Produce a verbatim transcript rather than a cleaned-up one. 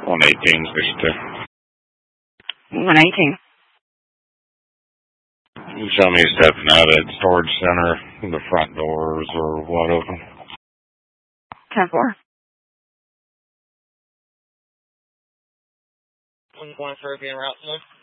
one eighteen, six two. one eighteen. You show me stepping out at storage center. The front doors are wide open. ten four. one twenty-three being route, sir.